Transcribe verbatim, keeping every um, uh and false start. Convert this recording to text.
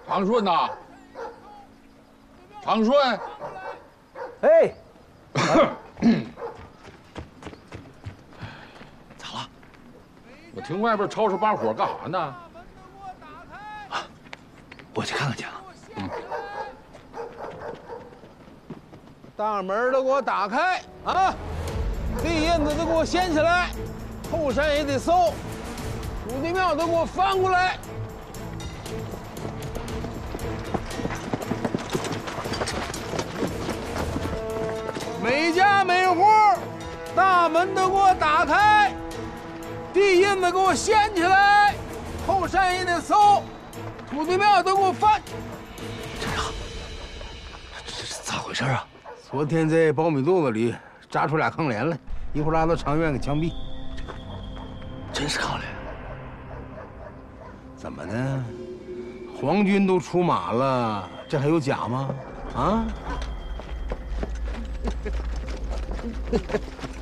长顺呐，长顺， 哎， 咋了？ 我听外边吵吵把火干啥呢？ 啊，我去看看去啊。嗯。 大门都给我打开啊！地印子都给我掀起来，后山也得搜，土地庙都给我翻过来。 每家每户，大门都给我打开，地印子给我掀起来，后山也得搜，土地庙都给我翻。 站长，这这是咋回事啊？ 昨天在苞米垛子里扎出俩炕帘来，一会儿拉到长院给枪毙。 真是炕帘？ 怎么呢？皇军都出马了，这还有假吗？啊？